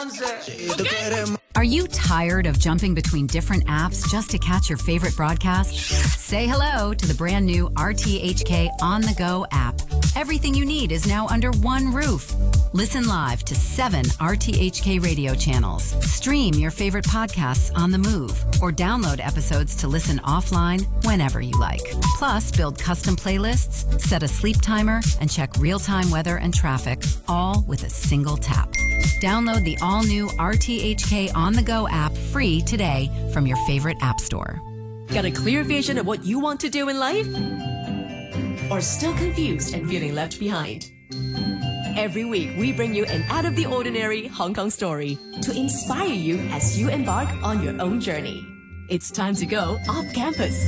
Are you tired of jumping between different apps just to catch your favorite broadcast? Say hello to the brand new RTHK On The Go app. Everything you need is now under one roof. Listen live to 7 RTHK radio channels. Stream your favorite podcasts on the move, or download episodes to listen offline whenever you like. Plus, build custom playlists, set a sleep timer, and check real-time weather and traffic, all with a single tap. Download the all-new RTHK On The Go app free today from your favorite app store. Got a clear vision of what you want to do in life? Or still confused and feeling left behind? Every week, we bring you an out-of-the-ordinary Hong Kong story to inspire you as you embark on your own journey. It's time to go off campus.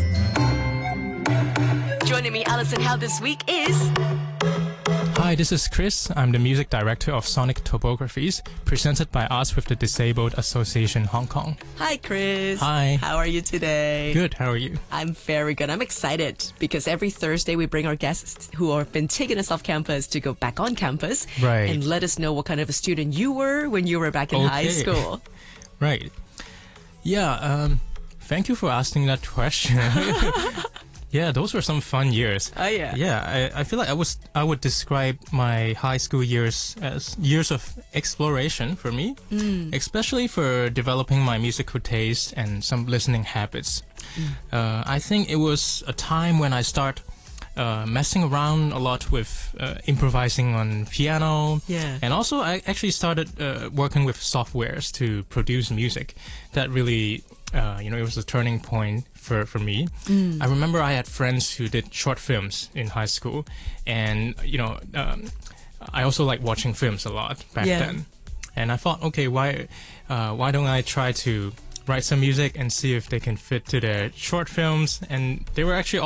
Joining me, Alison Howe, this week is... Hi, this is Chris. I'm the music director of Sonic Topographies, presented by us with the Disabled Association Hong Kong. Hi, Chris. Hi. How are you today? Good, how are you? I'm very good. I'm excited because every Thursday we bring our guests who have been taking us off campus to go back on campus and let us know what kind of a student you were when you were back in high school. Right. Yeah, thank you for asking that question. Yeah, those were some fun years. Oh, yeah. Yeah, I feel like I would describe my high school years as years of exploration for me, especially for developing my musical taste and some listening habits. I think it was a time when I start messing around a lot with improvising on piano. Yeah. And also I actually started working with softwares to produce music. That really, it was a turning point for me. I remember I had friends who did short films in high school, and I also like watching films a lot back then. And I thought, okay, why don't I try to write some music and see if they can fit to their short films? And they were actually